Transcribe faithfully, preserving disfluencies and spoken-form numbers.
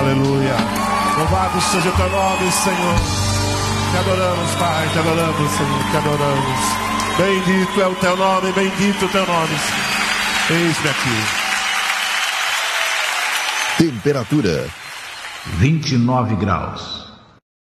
Aleluia. Louvado seja o teu nome, Senhor. Te adoramos, Pai, te adoramos, Senhor, te adoramos. Bendito é o teu nome, bendito o teu nome, Senhor. Eis-me aqui. Temperatura: vinte e nove graus.